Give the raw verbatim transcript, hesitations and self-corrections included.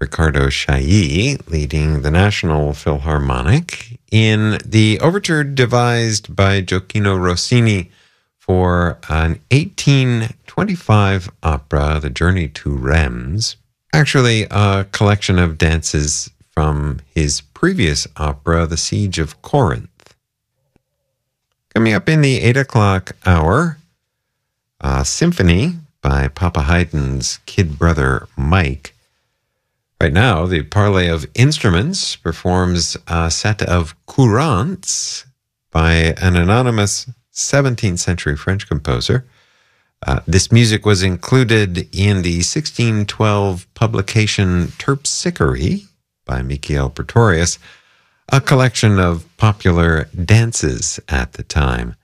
Riccardo Chailly leading the National Philharmonic in the overture devised by Gioacchino Rossini for an eighteen twenty-five opera, The Journey to Rheims. Actually, a collection of dances from his previous opera, The Siege of Corinth. Coming up in the eight o'clock hour, a symphony by Papa Haydn's kid brother Mike. Right now, the Parley of Instruments performs a set of courantes by an anonymous seventeenth century French composer. Uh, this music was included in the sixteen twelve publication Terpsichore by Michael Pretorius, a collection of popular dances at the time.